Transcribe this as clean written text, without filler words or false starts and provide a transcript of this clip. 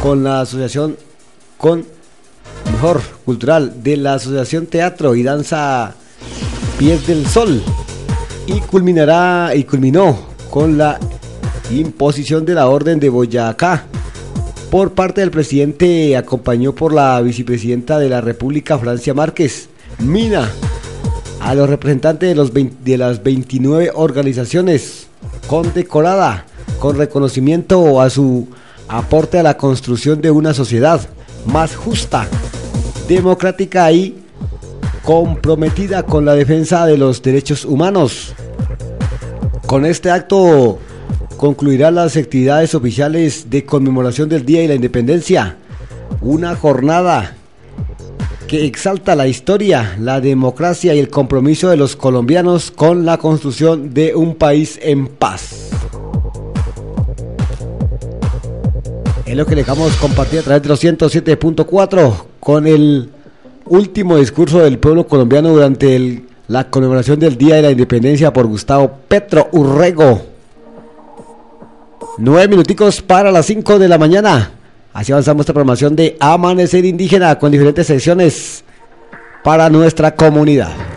con la asociación cultural de la Asociación Teatro y Danza Pies del Sol, y culminó con la imposición de la Orden de Boyacá por parte del presidente, acompañó por la vicepresidenta de la República, Francia Márquez Mina, a los representantes de las 29 organizaciones, condecorada con reconocimiento a su aporte a la construcción de una sociedad más justa, democrática y comprometida con la defensa de los derechos humanos. Con este acto concluirán las actividades oficiales de conmemoración del Día de la Independencia, una jornada que exalta la historia, la democracia y el compromiso de los colombianos con la construcción de un país en paz. Es lo que dejamos compartir a través de los 107.4 con el último discurso del pueblo colombiano durante la conmemoración del Día de la Independencia por Gustavo Petro Urrego. 9 minuticos para las 5 de la mañana. Así avanzamos esta programación de Amanecer Indígena con diferentes secciones para nuestra comunidad.